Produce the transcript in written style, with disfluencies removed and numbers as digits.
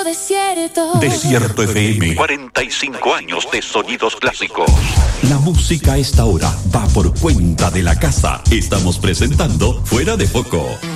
Desierto FM. 45 años de sonidos clásicos. La música a esta hora va por cuenta de la casa. Estamos presentando Fuera de Foco.